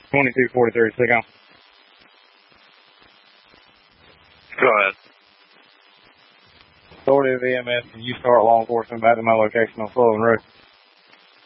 2243, stick on. Go ahead. Authority of EMS, can you start law enforcement back to my location on Sullivan Road?